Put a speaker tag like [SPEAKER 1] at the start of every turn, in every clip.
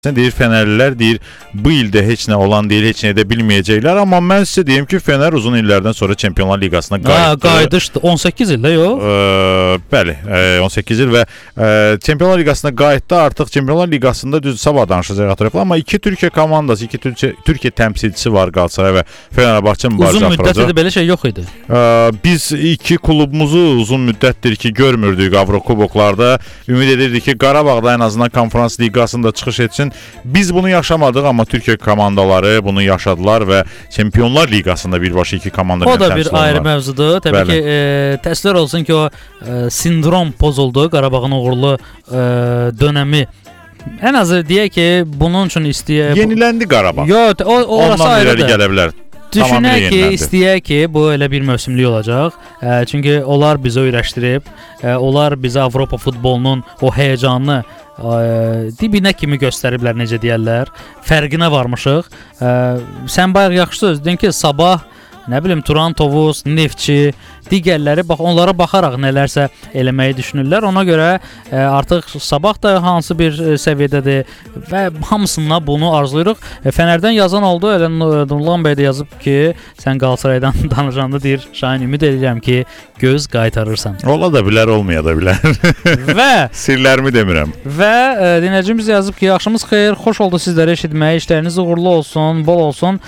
[SPEAKER 1] Deyir Fenerlilər, deyir bu ildə heç nə olan deyil, heç nə edə bilməyəcəklər. Amma mən sizə deyim ki, Fener uzun illərdən sonra Çempionlar Liqasına qayıtdı.
[SPEAKER 2] Qayıdışdı 18 ildə yox.
[SPEAKER 1] Bəli, 18 il və Çempionlar Liqasına qayıtdı. Artıq Çempionlar Liqasında düz sabah danışacağıq ətraflı. Amma iki Türkiyə komandası, iki Türkiyə təmsilçisi var Qalatasaray və Fenerbahçe mübarizə
[SPEAKER 2] aparacaq.
[SPEAKER 1] Uzun
[SPEAKER 2] müddətdir belə şey yox idi.
[SPEAKER 1] Biz iki klubumuzu uzun müddətdir ki görmürdük Avrokuboklarda. Ümid edirdik ki Qarabağda ən azından Konferans Liqasında çıxış etsin. Biz bunu yaşamadıq, amma Türkiyə komandaları bunu yaşadılar və Çempionlar Liqasında birbaşa iki komanda
[SPEAKER 2] o da bir ayrı mövzudur. Təbii ki, təəssüflər olsun ki, o sindrom pozuldu. Qarabağın uğurlu dönəmi. Ən azı deyək ki, bunun üçün
[SPEAKER 1] yeniləndi Qarabağ.
[SPEAKER 2] Yox, orası ayrıdır.
[SPEAKER 1] Gələ bilər.
[SPEAKER 2] Düşünək ki, istəyək ki, bu elə bir mövsümlük olacaq. Çünki onlar bizə öyrəşdirib, onlar bizə Avropa futbolunun o həyecanını dibinə kimi göstəriblər, necə deyərlər. Fərqinə varmışıq. Sən bayaq yaxşı sözdün ki, sabah, nə bilim, Turan Tovuz, Neftçi, digərləri onlara baxaraq nələrsə eləməyi düşünürlər. Ona görə artıq sabah da hansı bir səviyyədədir və hamısına bunu arzulayırıq. Fənərdən yazan oldu. Elə Nurlan bəy də yazıb ki, sən Qalatasaraydan danışanda deyir, Şahin, ümid edirəm ki, göz qaytarırsan.
[SPEAKER 1] Ola da bilər, olmaya da bilər.
[SPEAKER 2] Və
[SPEAKER 1] sirlərimi demirəm.
[SPEAKER 2] Və dinləyicimiz yazıb ki, axşamınız xeyir, xoş oldu sizləri eşitməyə, işləriniz uğurlu olsun, bol olsun.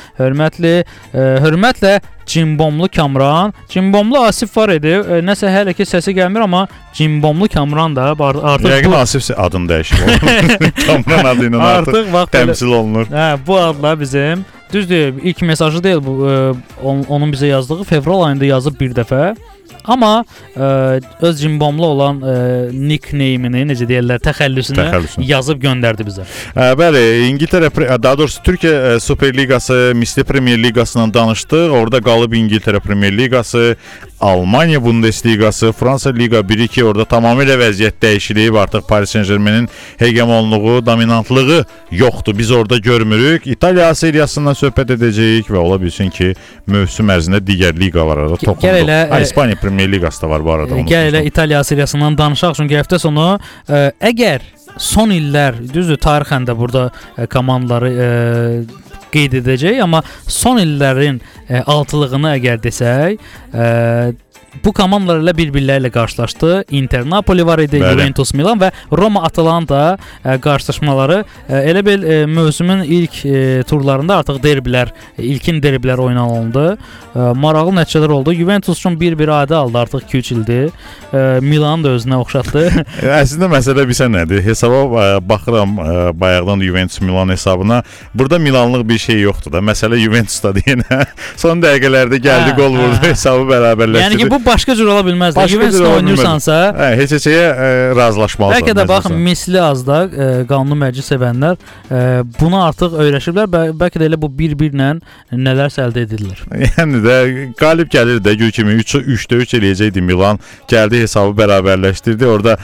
[SPEAKER 2] Hörmətlə Cimbomlu Kamran. Cimbomlu Asif var idi. Nəsə hələ ki səsi gəlmir, amma Cimbomlu Kamran da artıq
[SPEAKER 1] yəqin Asif adını dəyişib. Kamran adı ilə artıq təmsil olunur.
[SPEAKER 2] Bu adla bizim düzdür, ilk mesajı deyil bu, onun bizə yazdığı fevral ayında yazıb bir dəfə. Amma öz cimbomlu olan nickname-ini, necə deyirlər, təxəllüsünü yazıb göndərdi bizə.
[SPEAKER 1] Bəli, İngiltərə, daha doğrusu Türkiyə Super Liqası, Misli Premier Liqasından danışdıq. Orada qalıb İngiltərə Premier Liqası, Almanya Bundesligası, Fransa Liqa 1-2, orada tamamilə vəziyyət dəyişilib. Artıq Paris Saint-Germainin hegemonluğu, dominantlığı yoxdur. Biz orada görmürük. İtaliya seriyasından söhbət edəcəyik və ola bilsin ki, mövsüm ərzində digər liqalara da toxunduq. İspaniya Premier Liqası da var bu arada.
[SPEAKER 2] Gəl elə İtaliya seriyasından danışaq, çünki həftə sonu əgər son illər, düzdür, tarixən də burada komandaları qeyd edəcək, amma son illərin altılığını əgər desək, bu komandalarla bir-birlərlə qarşılaşdı. Inter, Napoli var idi, Juventus, Milan və Roma, Atalanta qarşılaşmaları. Elə bil mövsümün ilk turlarında artıq ilkin derbilər oynanıldı. Maraqlı nəticələr oldu. Juventus üçün 1-1 adi aldı, artıq 2-3 ildir. Milan da özünə oxşatdı.
[SPEAKER 1] Əslində məsələ bilsən nədir? Hesaba baxıram bayaqdan Juventus Milan hesabına. Burada Milanlıq bir şey yoxdur da. Məsələ Juventusda deyənə. Son dəqiqələrdə gəldi, gol vurdu, hesabı bərabərləşdirdi.
[SPEAKER 2] Yəni ki, bu başqa cür ola bilməz. Juventusda oynayırsansa,
[SPEAKER 1] heç-heçəyə razılaşmalısan.
[SPEAKER 2] Bəlkə də bax, misli azda qanunu məclis sevənlər buna artıq öyrəşiblər. Bəlkə də elə bu 1-1-lə nələrsə əldə edilir.
[SPEAKER 1] Yəni də qalib gəlir də, gül kimi 3-3 eləyəcəkdi Milan. Gəldi, hesabı bərabərləşdirdi. Orada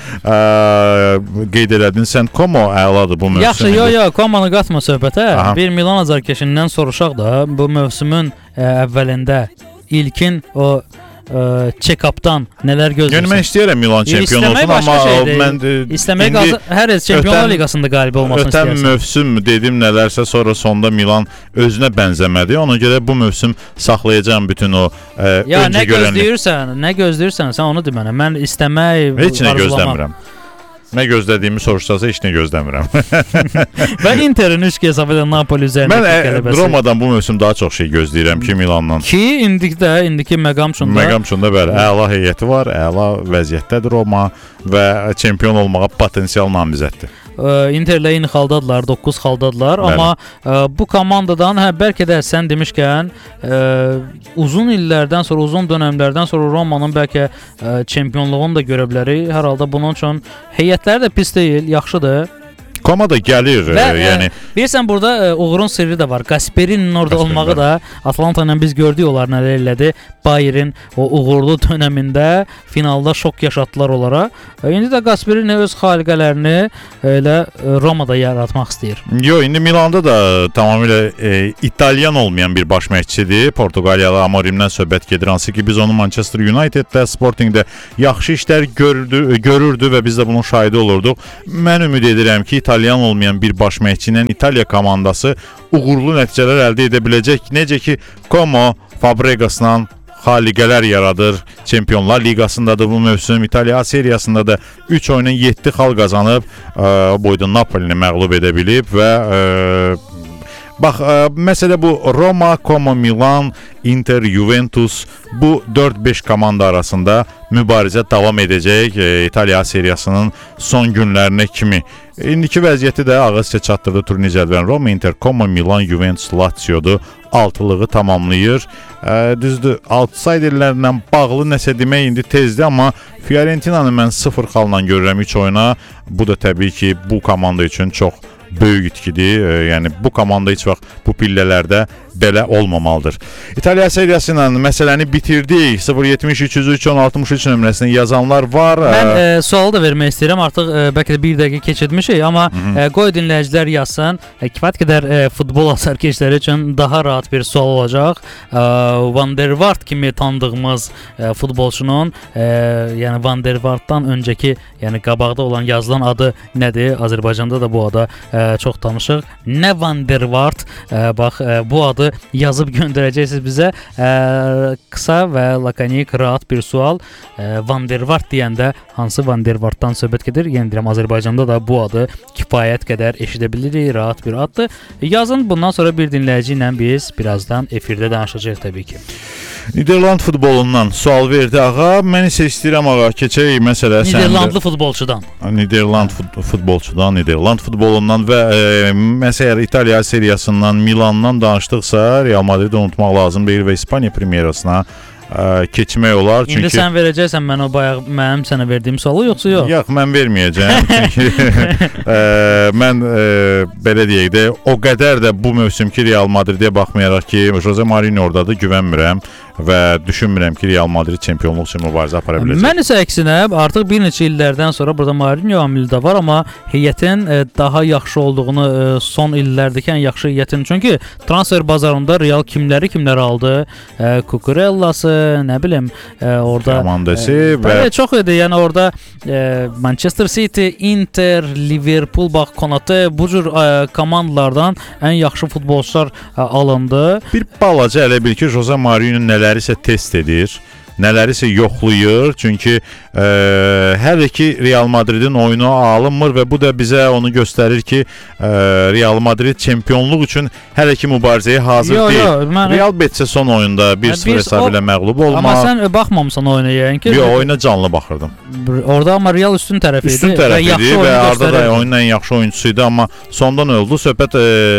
[SPEAKER 1] qeyd elədin sən, Como əladır bu mövsüm.
[SPEAKER 2] Yaxşı, yox, Comanı qatma söhbətə. Bir Milan azarkeşindən soruşaq da, bu mövsümün əvvəlində ilkin o check-updan nələr gözləyirsən?
[SPEAKER 1] Yəni mən istəyirəm Milan çempion olsun, amma mən
[SPEAKER 2] istəmək hər Çempionlar Liqasında qalib olmasını istəyirsən.
[SPEAKER 1] Ötən mövsüm dedim nələrsə, sonra sonda Milan özünə bənzəmədi. Ona görə bu mövsüm saxlayacağım bütün o öncə görəni.
[SPEAKER 2] Nə gözləyirsən, sən onu de mənə. Mən istəmək,
[SPEAKER 1] heç nə gözləmirəm. Nə gözlədiyimi soruşsaqsa heç nə gözləmirəm.
[SPEAKER 2] Və Interin 3 hesab edən Napoli üzərində
[SPEAKER 1] qələbəsi. Mən Romadan bu mövsüm daha çox şey gözləyirəm ki, Milandan.
[SPEAKER 2] Ki, indiki məqam üçündə.
[SPEAKER 1] Məqam üçündə bəli, əla heyəti var, əla vəziyyətdədir Roma və çempion olmağa potensial namizəddir.
[SPEAKER 2] Interlə eyni xaldadılar, 9 xaldadılar. Amma bu komandadan, bəlkə də sən demişkən, uzun illərdən sonra, uzun dönəmlərdən sonra Romanın bəlkə çempionluğunu da görə bilərik. Hər halda bunun üçün heyətləri də pis deyil, yaxşıdır.
[SPEAKER 1] Koma da gəlir, yəni.
[SPEAKER 2] Bilirsən, burada uğurun sirri də var. Gasperinin orada olmağı da, Atalanta ilə biz gördük onlar nələr elədi. Bayern o uğurlu dönəmində finalda şok yaşatdılar onlara. İndi də Gasperini öz xaliqələrini elə Romada yaratmaq istəyir.
[SPEAKER 1] Yox, indi Milanda da tamamilə İtalyan olmayan bir baş məşqçidir. Portuqaliyalı Amorimdən söhbət gedir. Hansı ki, biz onu Manchester Uniteddə, Sportingdə yaxşı işlər görürdü və biz də bunun şahidi olurduq. Mən ümid edirəm ki, İtalyan olmayan bir baş məşqçi ilə İtaliya komandası uğurlu nəticələr əldə edə biləcək. Necə ki Como Fabregasla xaliqələr yaradır. Çempionlar Liqasındadır bu mövsüm. İtaliya seriyasında da 3 oyunun 7 xal qazanıb, boyda Napolini məğlub edə bilib və bax, məsələ bu Roma, Como, Milan, Inter, Juventus, bu 4-5 komanda arasında mübarizə davam edəcək İtaliya seriyasının son günlərinə kimi. İndiki vəziyyəti də ağızca çatdırdı turnirin cədvəlində. Roma, Inter, Como, Milan, Juventus, Lazio'dur. Altılığı tamamlayır. Düzdür, outsiderlərlə bağlı nəsə demək indi tezdir, amma Fiorentina'nı mən 0 xalla görürəm 3 oyuna. Bu da təbii ki, bu komanda üçün çox böyük itkidir. Yəni bu komanda heç vaxt bu pillələrdə belə olmamalıdır. İtaliya seriyası ilə məsələni bitirdik. 070-303-1063 nömrəsini yazanlar var.
[SPEAKER 2] Mən sualı da vermək istəyirəm. Artıq bəlkə də 1 dəqiqə keçirmişik, amma qoy dinləyicilər yazsın. Kifayət qədər futbol azarkeşləri üçün daha rahat bir sual olacaq. Van der Vaart kimi tanıdığımız futbolçunun, yəni Van der Vaartdan öncəki, yəni qabaqda olan yazılan adı nədir? Azərbaycanda da bu ada çox tanışıq. Nə Van der Vaart? Bax, bu adı yazıb göndərəcəksiniz bizə. Qısa və lakonik, rahat bir sual. Van der Vaart deyəndə hansı Van der Vaartdan söhbət gedir? Yəni deyirəm, Azərbaycanda da bu adı kifayət qədər eşidə bilirik, rahat bir addır. Yazın, bundan sonra bir dinləyici ilə biz birazdan efirdə danışacağıq təbii ki.
[SPEAKER 1] Niderland futbolundan sual verdi ağa. Mən isə istəyirəm ağa keçək məsələ
[SPEAKER 2] Niderlandlı futbolçudan.
[SPEAKER 1] Niderland futbolçudan, Niderland futbolundan və məsələ İtaliya seriyasından, Milandan danışdıqsa Real Madrid unutmaq lazım deyil və İspaniya Primerasına keçmək olar. Çünki
[SPEAKER 2] İndi sən verəcəksən mən o bayaq mənim sənə verdiyim sualı, yoxsa yox?
[SPEAKER 1] Yox, mən verməyəcəm. Çünki mən belə deyək də, o qədər də bu mövsümki Real Madridə baxmayaraq ki, Jose Mourinho ordadır, güvənmirəm və düşünmürəm ki, Real Madrid çempionluq üçün mübarizə apara biləcək.
[SPEAKER 2] Mən isə əksinə, artıq bir neçə illərdən sonra burada Mourinho amili də var, amma heyətin daha yaxşı olduğunu, son illərdəki ən yaxşı heyətin, çünki transfer bazarında Real kimləri aldı? Cucurella'sı, nə bilim, orada
[SPEAKER 1] komandası və
[SPEAKER 2] çox idi. Yəni orada Manchester City, Inter, Liverpool, bax Konate, bu cür komandalardan ən yaxşı futbolçular alındı.
[SPEAKER 1] Bir balaca elə bil ki, Jose Mourinho nələrisə test edir, nələrisə yoxlayır. Çünki hər iki Real Madridin oyunu alınmır və bu da bizə onu göstərir ki, Real Madrid çempionluq üçün hələ ki mübarizəyə hazır deyil. Real Betis'e son oyunda 1-0 hesabı ilə məğlub olma.
[SPEAKER 2] Amma sən baxmamısan oyuna yəni ki?
[SPEAKER 1] Yox, oyuna canlı baxırdım.
[SPEAKER 2] Orada amma Real üstün tərəf idi.
[SPEAKER 1] Üstün tərəf idi və Arda da oyunun ən yaxşı oyunçusuydu, amma sondan öldü. Söhbət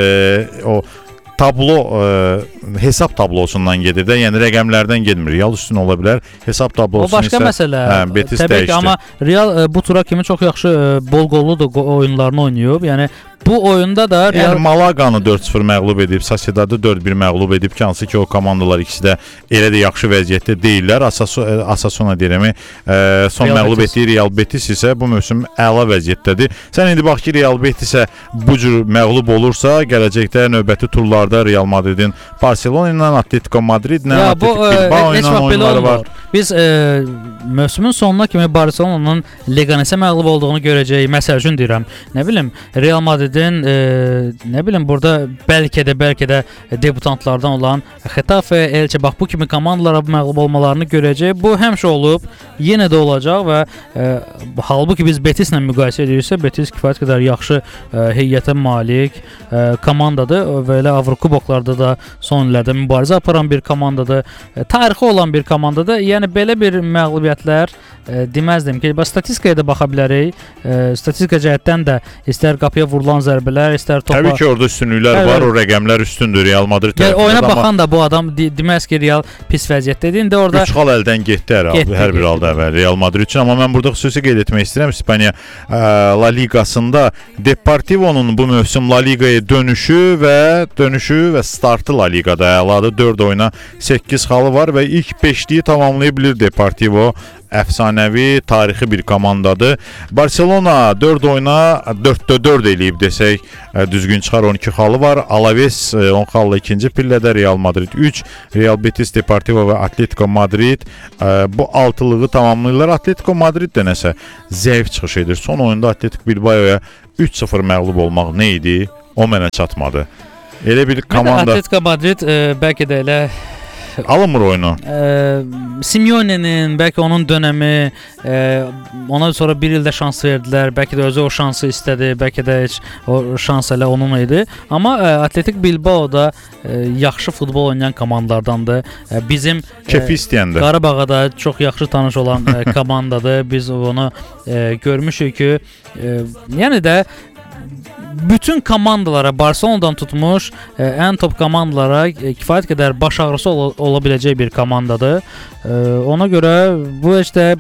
[SPEAKER 1] o tablo, hesab tablosundan gedir də, yəni rəqəmlərdən getmir. Real üstün ola bilər, hesab tablosu isə
[SPEAKER 2] o başqa məsələ.
[SPEAKER 1] Betis
[SPEAKER 2] təbii ki, amma Real bu tura kimi çox yaxşı bol qollu da oyunlarını oynayıb. Yəni bu oyunda da
[SPEAKER 1] Real Malaga'nı 4-0 məğlub edib, Sociedad'ı 4-1 məğlub edib ki, hansı ki o komandalar ikisi də elə də yaxşı vəziyyətdə deyillər. Asasuna deyirəm, son Real məğlub etdiyi Real Betis isə bu mövsüm əla vəziyyətdədir. Sən indi bax ki, Real Betisə bu cür məğlub olursa, gələcəkdə növbəti turlarda Real Madridin Barcelona ilə, Atletico Madrid ilə, Atletico Bilbao ilə oyunları var.
[SPEAKER 2] Biz mövsümün sonuna kimi Barcelona'nın Leganes'e məğlub olduğunu görəcəyik. Məsəl üçün deyirəm, nə bilim, Real Madridin nə bilim burada bəlkə də debutantlardan olan Getafe, Elche, bax bu kimi komandalara məğlub olmalarını görəcək. Bu həmişə olub, yenə də olacaq və halbuki biz Betislə müqayisə ediriksə, Betis kifayət qədər yaxşı heyətə malik komandadır və elə Avrokuboklarda da son illərdə mübarizə aparan bir komandadır. Tarixi olan bir komandadır. Yəni belə bir məğlubiyyətlər deməzdim ki, statistikaya da baxa bilərik. Statistika cəhətdən də istər qapıya vurulan zərbələr, istər topa.
[SPEAKER 1] Təbii ki, orada üstünlüklər var, o rəqəmlər üstündür Real Madrid tərəfindən.
[SPEAKER 2] Yəni oyuna baxan da bu adam deməz ki, Real pis vəziyyətdədir. İndi orada
[SPEAKER 1] 3 xal əldən getdi hər bir halda əvvəl Real Madrid üçün, amma mən burada xüsusi qeyd etmək istəyirəm İspaniya La Liqasında Deportivo'nun bu mövsüm La Liqaya dönüşü və startı La Liqada liqada əladır. 4 oyuna 8 xalı var və ilk 5-liyi tamamlaya bilir Deportivo. Əfsanəvi, tarixi bir komandadır. Barcelona 4 oyuna 4-də 4 eləyib desək, düzgün çıxar, 12 xalı var. Alaves 10 xalla ikinci pillədə, Real Madrid 3, Real Betis, Deportivo və Atletico Madrid bu altılığı tamamlayırlar. Atletico Madrid də nəsə zəif çıxış edir. Son oyunda Atletico Bilbao'ya 3-0 məğlub olmaq nə idi? O mənə çatmadı. Elə bir komanda.
[SPEAKER 2] Atletico Madrid bəlkə də elə
[SPEAKER 1] alınmır oyunu.
[SPEAKER 2] Simeone'nin bəlkə onun dönəmi, ona sonra bir ildə şans verdilər. Bəlkə də özü o şansı istədi, bəlkə də heç o şans elə onun idi. Amma Atletico Bilbao da yaxşı futbol oynayan komandalardandır. Bizim
[SPEAKER 1] kefi istəyəndə
[SPEAKER 2] Qarabağa da çox yaxşı tanış olan komandadır. Biz onu görmüşük ki, yəni də bütün komandalara, Barcelonadan tutmuş ən top komandalara kifayət qədər baş ağrısı ola biləcək bir komandadır. Ona görə bu heç də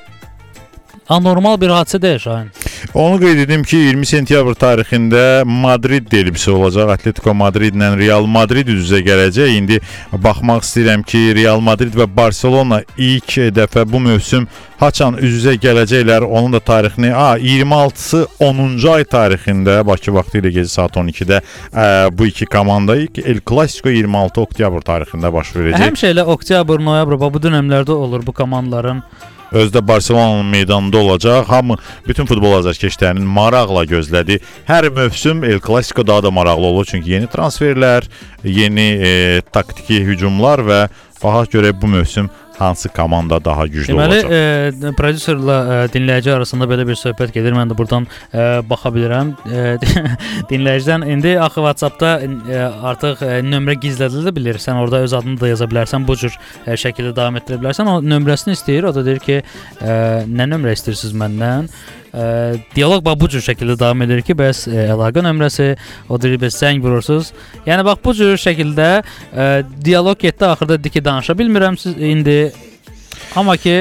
[SPEAKER 2] anormal bir hadisə deyil Şahin.
[SPEAKER 1] Onu qeyd edim ki, 20 sentyabr tarixində Madrid derbisi olacaq. Atletico Madrid ilə Real Madrid üz-üzə gələcək. İndi baxmaq istəyirəm ki, Real Madrid və Barcelona ilk dəfə bu mövsüm haçan üz-üzə gələcəklər. Onun da tarixini 26-sı 10-cu ay tarixində Bakı vaxtı ilə gecə saat 12-də bu iki komanda El Clasico 26 oktyabr tarixində baş verəcək.
[SPEAKER 2] Həmişə elə oktyabr, noyabr bu dövrlərdə olur bu komandaların.
[SPEAKER 1] Özdə Barcelona'nın meydanında olacaq. Hamı, bütün futbol azarkeşlərinin maraqla gözlədi. Hər mövsüm El Clasico daha da maraqlı olur. Çünki yeni transferlər, yeni taktiki hücumlar və baxaq görək bu mövsüm hansı komanda daha güclü olacaq.
[SPEAKER 2] Deməli, prodüserlə dinləyici arasında belə bir söhbət gedir. Mən də buradan baxa bilirəm. Dinləyicidən indi axı WhatsApp-da artıq nömrə gizlədilə bilir. Sən orada öz adını da yaza bilərsən. Bu cür şəkildə davam etdirə bilərsən. O nömrəsini istəyir. O da deyir ki, nə nömrə istəyirsiniz məndən? Diyaloq bax bu cür şəkildə davam edir ki, bəs əlaqə nömrəsi, o deyir bəs zəng vurursunuz. Yəni bax bu cür şəkildə diyaloq getdi, axırda dedi ki, danışa bilmirəm siz indi. Amma ki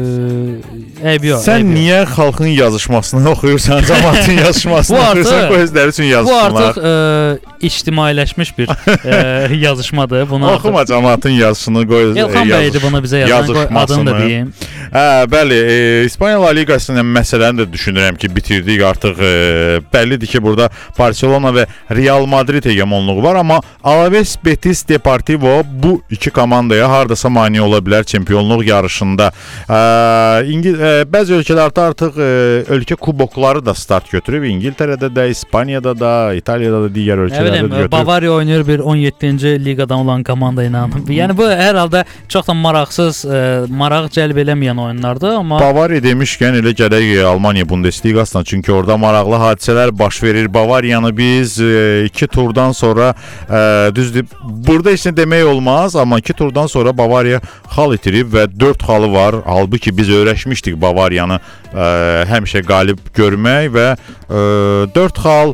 [SPEAKER 2] eyb yox.
[SPEAKER 1] Sən niyə xalqın yazışmasını oxuyursan, cəmaətin yazışmasını oxuyursan, qoy özləri üçün yazışsınlar.
[SPEAKER 2] Bu artıq ictimailəşmiş bir yazışmadır. Bunu
[SPEAKER 1] oxuma cəmaətin yazısını, qoy
[SPEAKER 2] Elxan bəy idi bunu bizə yazan, qoy adını da deyim.
[SPEAKER 1] Bəli, İspaniya La Liqasının məsələni də düşünürəm ki, bitirdik artıq. Bəllidir ki, burada Barcelona və Real Madrid hegemonluğu var, amma Alaves, Betis, Deportivo bu iki komandaya hardasa mane ola bilər çempionluq yarışında. Bəzi ölkələrdə artıq ölkə kubokları da start götürüb. İngiltərədə də, İspaniyada da, İtaliyada da, digər ölkələrdə götürüb.
[SPEAKER 2] Bavariya oynayır bir 17-ci liqadan olan komanda ilə. Yəni bu hər halda çox da maraqsız, maraq cəlb eləməyən oyunlardır, amma
[SPEAKER 1] Bavariya demişkən elə gələk Almaniya Bundesliqasına, çünki orada maraqlı hadisələr baş verir. Bavariyanı biz 2 turdan sonra düzdür, burada heç nə demək olmaz, amma 2 turdan sonra Bavariya xal itirib və 4 xalı var. Halbuki biz öyrəşmişdik Bavariyanı həmişə qalib görmək və 4 xal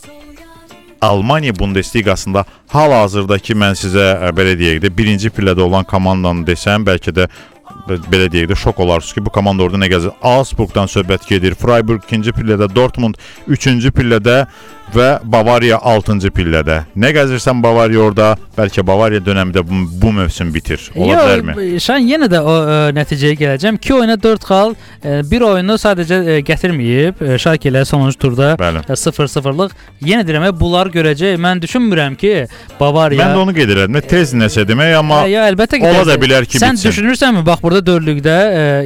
[SPEAKER 1] Almaniya Bundesliqasında hal-hazırdakı mən sizə belə deyək də birinci pillədə olan komandanı desəm, bəlkə də belə deyək də şok olarsınız ki, bu komanda orada nə gəzir? Augsburgdan söhbət gedir. Freiburg 2-ci pillədə, Dortmund 3-cü pillədə və Bavariya 6-cı pillədə. Nə gəzirsən Bavariya orada? Bəlkə Bavariya dönəmində bu mövsüm bitir. Ola bilərmi?
[SPEAKER 2] Sən yenə də o nəticəyə gələcəm. 2 oyuna 4 xal, bir oyunu sadəcə gətirməyib. Şalke ilə sonuncu turda 0-0-lıq. Yenə deyirəm, bunlar görəcək. Mən düşünmürəm ki, Bavariya.
[SPEAKER 1] Mən də onu qeyd edirəm. Tez nəsə demək, amma
[SPEAKER 2] əlbəttə
[SPEAKER 1] ola da bilər ki, bitsin.
[SPEAKER 2] Sən düşünürsənmi? Bax burada dörtlükdə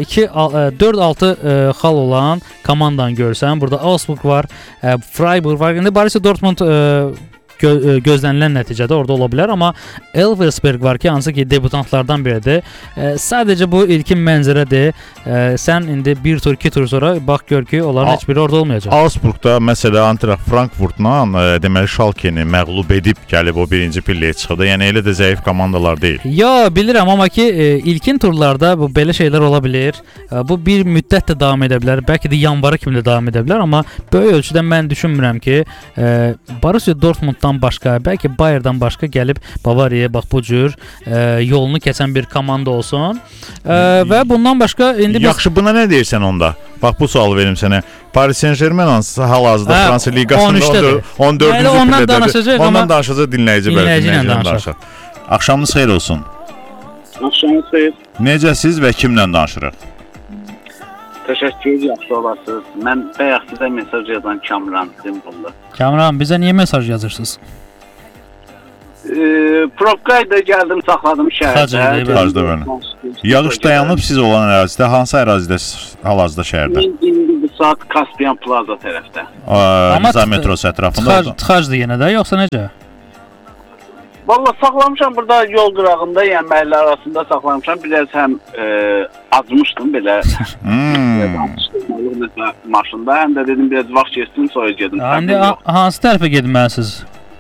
[SPEAKER 2] 4-6 xal olan komandanı görsən. Burada Augsburg var, Freiburg var. Borussia Dortmund gözlənilən nəticədə orada ola bilər, amma Elversberg var ki, hansı ki debutantlardan biridir. Sadəcə bu ilkin mənzərədir. Sən indi 1 tur, 2 tur sonra bax gör ki, onların heç biri orada olmayacaq.
[SPEAKER 1] Augsburgda məsələ Eintracht Frankfurtla deməli Schalke-ni məğlub edib gəlib o birinci pilləyə çıxdı. Yəni elə də zəif komandalar deyil.
[SPEAKER 2] Ya bilirəm, amma ki ilkin turlarda bu belə şeylər ola bilər. Bu bir müddət də davam edə bilər. Bəlkə də yanvara kimi də davam edə bilər, amma böyük ölçüdə mən düşünmürəm ki, Borussia Dortmunddan başqa, bəlkə Bayerndan başqa gəlib Bavariyaya bax bu cür yolunu keçən bir komanda olsun. Və bundan başqa indi
[SPEAKER 1] yaxşı, buna nə deyirsən onda? Bax bu sualı verim sənə. Paris Saint-Germain hal-hazırda Fransa liqasında 14-cü pillədə. Ondan danışacaq dinləyici, bəlkə dinləyicilə danışaq. Axşamınız xeyir olsun.
[SPEAKER 3] Axşamınız xeyir.
[SPEAKER 1] Necəsiz və kimlə danışırıq?
[SPEAKER 3] Təşəkkür, yaxşı olasınız. Mən bayaq sizə mesaj yazan Kamran Zimbullu.
[SPEAKER 2] Kamran, bizə niyə mesaj yazırsınız?
[SPEAKER 3] Probkayda gəldim, saxladım şəhərdə.
[SPEAKER 1] Xarcda belə. Yağış dayanıb siz olan ərazidə, hansı ərazidə hal-hazırda şəhərdə?
[SPEAKER 3] Mən indi bu saat Kaspiyan Plaza tərəfdə.
[SPEAKER 1] Nizam metrosu ətrafında.
[SPEAKER 2] Tıxacdır yenə də, yoxsa necə?
[SPEAKER 3] Valla saxlamışam burada yol qırağında, yəni məhəllə arasında saxlamışam. Biraz həm acmışdım belə. Maşında, həm də dedim biraz vaxt geçsin, sonra gedim.
[SPEAKER 2] İndi hansı tərəfə getməlisiniz?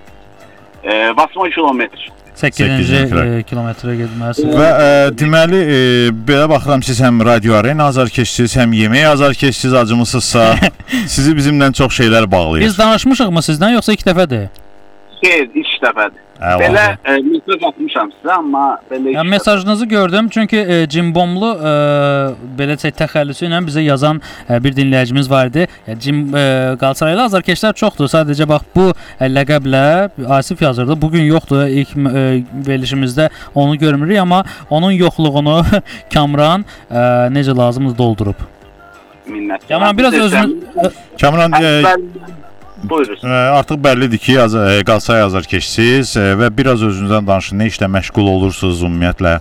[SPEAKER 3] 8 kilometr.
[SPEAKER 2] 8-ci kilometrə getməlisiniz.
[SPEAKER 1] Və deməli, belə baxıram, siz həm radio arena azarkeşsiz, həm yemək azarkeşsiz acımısınızsa, sizi bizimlə çox şeylər bağlayır.
[SPEAKER 2] Biz danışmışıq mı sizdən, yoxsa 2 dəfədir?
[SPEAKER 3] Xeyr, 2 dəfədir. Belə mesaj atmışam sizə, amma belə...
[SPEAKER 2] Yəni, mesajınızı gördüm, çünki Cimbomlu belə təxəllüsü ilə bizə yazan bir dinləyicimiz var idi. Qalatasaray azarkeşlər çoxdur, sadəcə bax bu ləqəblə Asif yazırdı. Bugün yoxdur, ilk verilişimizdə onu görmürük, amma onun yoxluğunu Kamran necə lazımdır doldurub.
[SPEAKER 3] Minnət.
[SPEAKER 2] Kamran, biraz özünüz...
[SPEAKER 1] Kamran...
[SPEAKER 3] Buyurun.
[SPEAKER 1] Artıq bəllidir ki, Qalatasaray azarkeşsiz və biraz özünüzdən danışın. Nə işlə məşğul olursunuz ümumiyyətlə?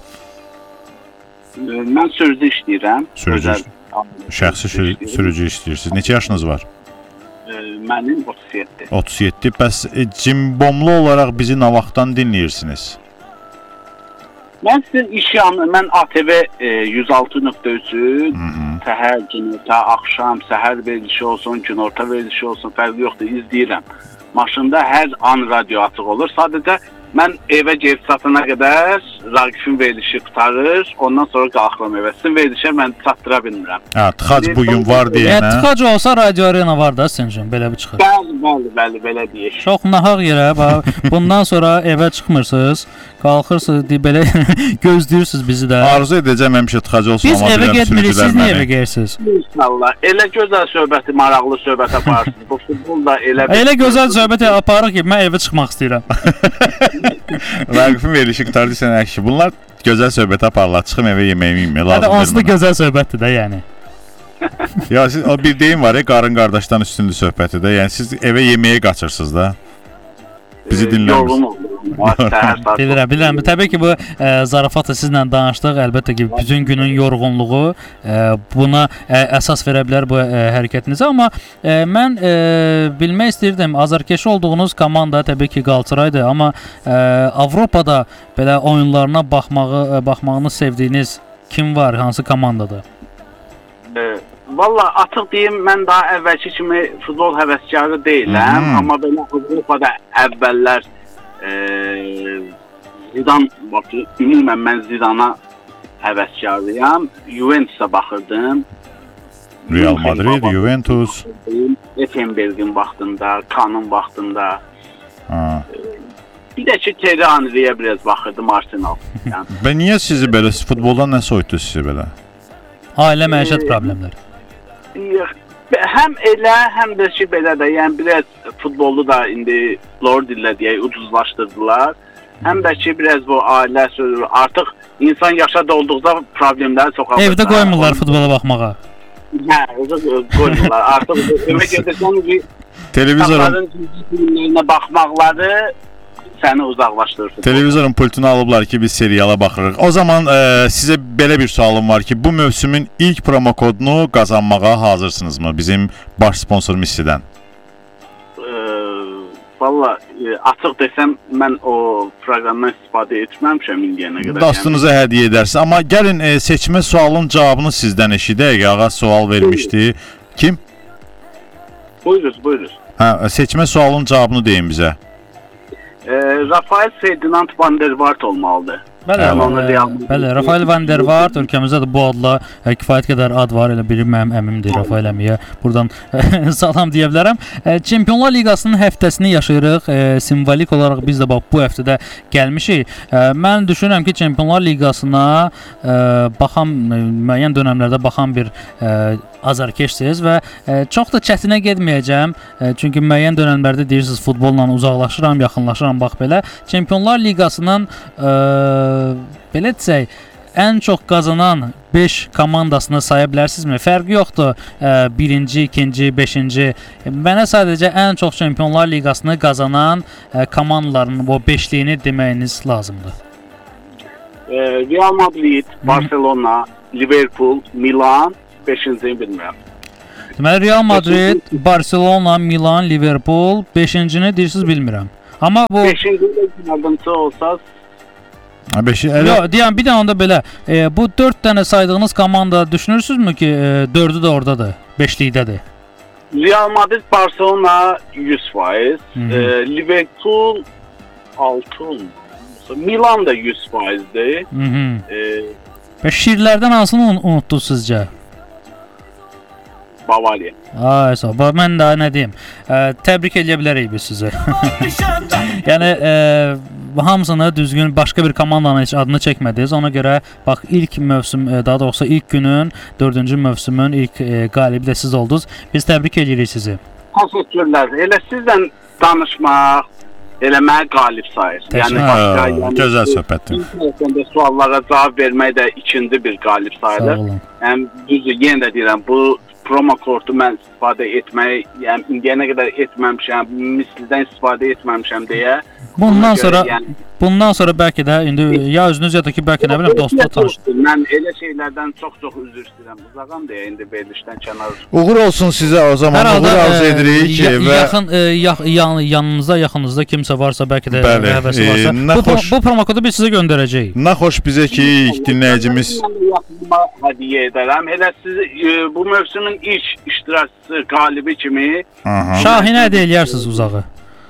[SPEAKER 3] Mən sürücü işləyirəm.
[SPEAKER 1] Şəxsi sürücü işləyirsiniz. Neçə yaşınız var?
[SPEAKER 3] Mənim 37.
[SPEAKER 1] 37. Bəs Cimbomlu olaraq bizi nə vaxtdan dinləyirsiniz?
[SPEAKER 3] Mən sizin iş yanı, mən ATV 106.3-ü səhər, günorta, axşam, səhər verilişi olsun, günorta verilişi olsun, fərqi yoxdur, izləyirəm. Maşında hər an radio açıq olur. Sadəcə mən evə gedib çatana qədər Raqifin verilişi qutarır, ondan sonra qalxıram evə. Sizin verilişə mən çatdıra bilmirəm.
[SPEAKER 1] Tıxac bugün var deyənə.
[SPEAKER 2] Tıxac olsa radio arena var da sizin üçün, belə bir çıxır.
[SPEAKER 3] Bəli, belə deyək.
[SPEAKER 2] Çox nahaq yerə, bundan sonra evə çıxmırsınız, qalxırsınız, belə gözləyirsiniz bizi də.
[SPEAKER 1] Arzu edəcəm həmişə tıxac olsun,
[SPEAKER 2] biz evə getmirik, siz niyə evə gelirsiniz?
[SPEAKER 3] İnşallah, elə gözəl söhbəti, maraqlı söhbət aparırsınız. Bu futbol da
[SPEAKER 2] elə gözəl söhbət aparırıq ki, mən evə çıxmaq istəyirəm.
[SPEAKER 1] Raqifin verilişi qutardı sən əşki. Bunlar gözəl söhbət aparırlar. Çıxım evə yeməyimi yeməyim lazım.
[SPEAKER 2] Hətta onsuz da gözəl söhbətdir də, yəni.
[SPEAKER 1] Ya siz o bir deyim var ya, qarın qardaşdan üstündür söhbəti də. Yəni siz evə yeməyə qaçırsınız da. Bizi dinləmirsiniz.
[SPEAKER 2] Bilirəm. Təbii ki, bu zarafatla sizlə danışdıq. Əlbəttə ki, bütün günün yorğunluğu buna əsas verə bilər bu hərəkətinizə. Amma mən bilmək istəyirdim, azarkeş olduğunuz komanda təbii ki, Qalatasaraydır. Amma Avropada belə oyunlarına baxmağını sevdiyiniz kim var, hansı komandadır?
[SPEAKER 3] Valla açıq deyim, mən daha əvvəlki kimi futbol həvəskarı deyiləm. Amma belə Avropada əvvəllər Zidane, ümumən mən Zidana həvəskarıyam. Juventus'a baxırdım.
[SPEAKER 1] Real Madrid, Juventus.
[SPEAKER 3] Effenberg'in vaxtında, Kan'ın vaxtında. Bir də ki, Thierry Henry'yə biraz baxırdım, Arsenal.
[SPEAKER 1] Və niyə sizi belə, futboldan nə soyutdu sizi belə?
[SPEAKER 2] Ailə məişət problemləri.
[SPEAKER 3] Həm elə, həm də ki, belə də, yəni biraz futbolu da indi lor dillə deyək, ucuzlaşdırdılar. Həm də ki, biraz bu ailə sözü, artıq insan yaşa dolduqca problemləri çoxalır.
[SPEAKER 2] Evdə qoymurlar futbola baxmağa.
[SPEAKER 3] Hə, qoymurlar. Artıq evə gedirsən, televizorun baxmaqları səni uzaqlaşdırır.
[SPEAKER 1] Televizorun pultunu alıblar ki, biz seriala baxırıq. O zaman sizə belə bir sualım var ki, bu mövsümün ilk promo kodunu qazanmağa hazırsınızmı bizim baş sponsor Missidən?
[SPEAKER 3] Valla açıq desəm, mən o proqramdan istifadə etməmişəm indiyənə qədər.
[SPEAKER 1] Dostunuza hədiyyə edərsiniz. Amma gəlin seçmə sualının cavabını sizdən eşidək. Ağa sual vermişdi. Kim?
[SPEAKER 3] Buyuruz.
[SPEAKER 1] Seçmə sualının cavabını deyin bizə.
[SPEAKER 3] Rafael Ferdinand van der Vaart olmalıdır.
[SPEAKER 2] Bəli, Rafael van der Vaart ölkəmizdə də bu adla kifayət qədər ad var. Elə biri mənim əmimdir Rafael əmiyə. Buradan salam deyə bilərəm. Çempionlar Liqasının həftəsini yaşayırıq. Simvolik olaraq biz də bax bu həftədə gəlmişik. Mən düşünürəm ki, Çempionlar Liqasına baxan müəyyən dövrlərdə baxan bir azarkeşsiz və çox da çətinə getməyəcəm. Çünki müəyyən dövrlərdə deyirsiniz futbolla uzaqlaşıram, yaxınlaşıram bax belə. Çempionlar Liqasının belə desək, ən çox qazanan 5 komandasını saya bilərsinizmi? Fərqi yoxdur. 1-ci, 2-ci, 5-ci. Mənə sadəcə ən çox Çempionlar Liqasını qazanan komandaların o 5-liyini deməyiniz lazımdır.
[SPEAKER 3] Real Madrid, Barcelona, Liverpool, Milan, 5-ci bilmirəm.
[SPEAKER 2] Deməli Real Madrid, Barcelona, Milan, Liverpool, 5-cini deyirsiniz bilmirəm. Amma bu
[SPEAKER 3] 5-ci yardımçı olsaz
[SPEAKER 1] 5
[SPEAKER 2] yox, deyəm bir də onda belə bu 4 dənə saydığınız komanda düşünürsünüzmü ki, 4-ü də ordadır, 5-likdədir?
[SPEAKER 3] Real Madrid, Barcelona 100%, Liverpool 6, Milan da 100%'dir.
[SPEAKER 2] Və şirlərdən hansını unutdunuz sizcə?
[SPEAKER 3] Bavariya.
[SPEAKER 2] Ay sağ ol. Mən daha nə deyim? Təbrik edə bilərik biz sizi. Yəni hamısını düzgün başqa bir komandanın heç adını çəkmədiniz. Ona görə bax ilk mövsüm, daha doğrusu ilk günün 4-cü mövsümün ilk qalibi də siz oldunuz. Biz təbrik edirik sizi.
[SPEAKER 3] Təşəkkürlər. Elə sizlə danışmaq elə mənə qalib sayır.
[SPEAKER 1] Yəni başqa gözəl söhbətdir.
[SPEAKER 3] İnternetin suallara cavab vermək də ikinci bir qalib sayılır.
[SPEAKER 2] Sağ olun.
[SPEAKER 3] Yəni düzdür, yenə də deyirəm, bu promo kortu mən istifadə etməyi, yəni indiyənə qədər etməmişəm, mislidən istifadə etməmişəm deyə. Bundan sonra bəlkə də indi ya özünüz ya da ki bəlkə nə bilim dostlar tanışdınız. Mən elə şeylərdən çox üzr istəyirəm. Uzağam deyə indi verilişdən kənar.
[SPEAKER 1] Uğur olsun sizə o zaman. Uğur arzu edirik
[SPEAKER 2] və yanınızda, yaxınızda kimsə varsa bəlkə də həvəsi varsa bu promo kodu biz sizə göndərəcəyik.
[SPEAKER 1] Nə xoş bizə ki ilk dinləyicimiz
[SPEAKER 3] hədiyyə edərəm. Elə siz bu mövsümün ilk iştirakçısı, qalibi kimi
[SPEAKER 2] Şahinə hədiyyə eləyərsiniz uzağı.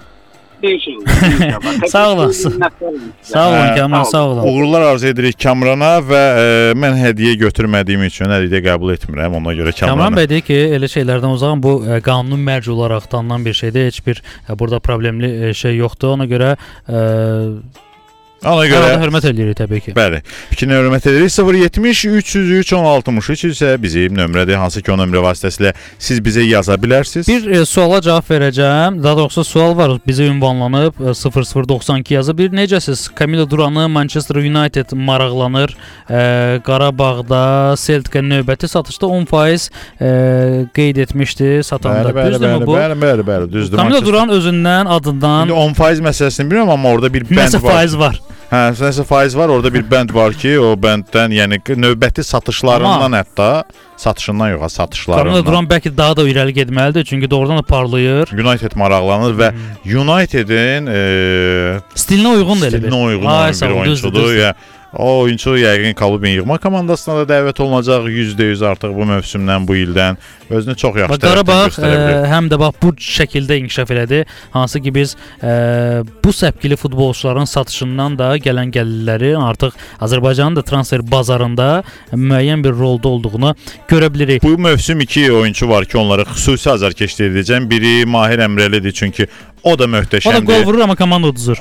[SPEAKER 2] Sağ olun. Sağ olun Kamran, sağ olun.
[SPEAKER 1] Uğurlar arzu edirik Kamrana və mən hədiyyə götürmədiyim üçün hədiyyə qəbul etmirəm. Ona görə
[SPEAKER 2] Kamran bəy deyir ki, elə şeylərdən uzağam. Bu qanuni mərc olaraq tanınan bir şeydir. Heç bir burada problemli şey yoxdur. Ona görə hörmət edirik təbii ki.
[SPEAKER 1] Bəli. Fikrinə hörmət edirik. 070 303 1063 isə bizim nömrədir. Hansı ki o nömrə vasitəsilə siz bizə yaza bilərsiniz.
[SPEAKER 2] Bir suala cavab verəcəm. Daha doğrusu sual var. Bizə ünvanlanıb 0092 yazıb. Bir necəsiz? Camilo Duranı Manchester United maraqlanır. Qarabağda Celtic növbəti satışda 10% qeyd etmişdi satanda. Düzdürmü bu?
[SPEAKER 1] Bəli, düzdür.
[SPEAKER 2] Camilo Duran özündən, adından
[SPEAKER 1] 10% məsələsini bilmirəm, amma orada bir bənd var.
[SPEAKER 2] Faiz var.
[SPEAKER 1] Hə, nəsə faiz var, orada bir bənd var ki, o bənddən, yəni növbəti satışlarından hətta satışından yox, satışlarından.
[SPEAKER 2] Camilo Duran bəlkə daha da irəli getməlidir, çünki doğrudan da parlayır.
[SPEAKER 1] United maraqlanır və Unitedin
[SPEAKER 2] stilinə uyğundur elə bir.
[SPEAKER 1] Stilinə uyğun bir oyunçudur. O oyunçu yəqin klubun yığma komandasına da dəvət olunacaq 100% artıq bu mövsümdən, bu ildən. Özünü çox yaxşı
[SPEAKER 2] Qarabağ həm də bax bu şəkildə inkişaf elədi. Hansı ki biz bu səpkili futbolçuların satışından da gələn gəlirləri artıq Azərbaycanın da transfer bazarında müəyyən bir rolda olduğunu görə bilirik.
[SPEAKER 1] Bu mövsüm 2 oyunçu var ki, onlara xüsusi azarkeşlik edəcəm. Biri Mahir Əmrəlidir, çünki o da möhtəşəmdir.
[SPEAKER 2] O da qol vurur, amma komanda uduzur.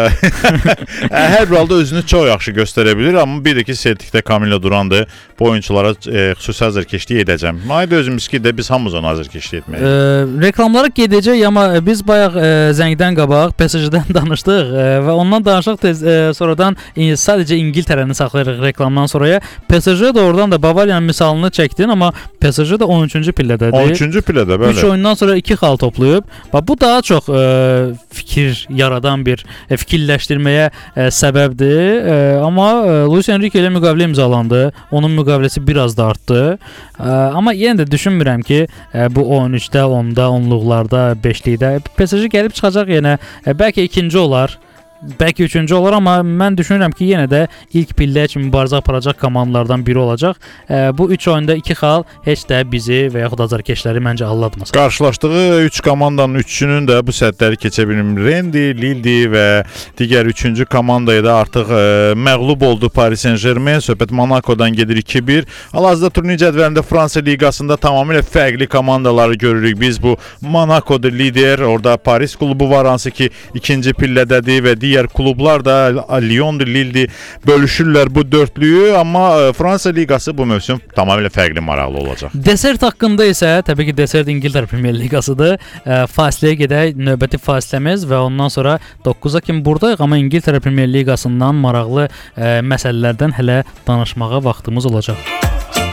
[SPEAKER 1] Hər bir halda özünü çox yaxşı göstərə bilir, amma bir də ki Celticdə Camilo Durandır. Bu oyunçulara xüsusi azarkeşlik edəcəm. Mahir özümüz ki də biz hamımız ona azarkeşlik etməliyik.
[SPEAKER 2] Reklamlara gedəcək, amma biz bayaq zəngdən qabaq PSG-dən danışdıq və ondan danışıq tez sonradan sadəcə İngiltərəni saxlayırıq reklamdan sonraya. PSG də oradan da Bavariyanın misalını çəkdin, amma PSG də 13-cü pillədədir.
[SPEAKER 1] 13-cü pillədə, bəli.
[SPEAKER 2] 3 oyundan sonra 2 xal toplayıb. Bu daha çox fikir yaradan bir fikirləşdirməyə səbəbdir. Amma Luis Enrique ilə müqavilə imzalandı. Onun müqaviləsi biraz da artdı. Amma yenə də düşünmürəm ki, bu 13-də, 10-da, 10-luqlarda, 5-likdə PSG gəlib çıxacaq yenə. Bəlkə ikinci olar. bəlkə 3-cü olar, amma mən düşünürəm ki, yenə də ilk pilləyə kimi mübarizə aparacaq komandalardan biri olacaq. Bu 3 oyunda 2 xal heç də bizi və yaxud azarkeşləri məncə aldatmasın.
[SPEAKER 1] Qarşılaşdığı 3 komandanın 3-ünün də bu sədləri keçə bilmir. Rendi, Lildi və digər 3-cü komandaya da artıq məğlub oldu Paris Saint-Germain. Söhbət Monacodan gedir 2-1. Hal-hazırda turnir cədvəlində Fransa liqasında tamamilə fərqli komandaları görürük. Biz bu Monaco'da lider, orada Paris klubu var, hansı ki ikinci pillədədir və digər klublar da Lyon'dur, Lildi bölüşürlər bu dörtlüyü, amma Fransa liqası bu mövsüm tamamilə fərqli maraqlı olacaq.
[SPEAKER 2] Desert haqqında isə təbii ki, Desert İngiltərə Premyer Liqasıdır. Fasiləyə gedək, növbəti fasiləmiz və ondan sonra 9-a kimi buradayıq, amma İngiltərə Premyer Liqasından maraqlı məsələlərdən hələ danışmağa vaxtımız olacaq.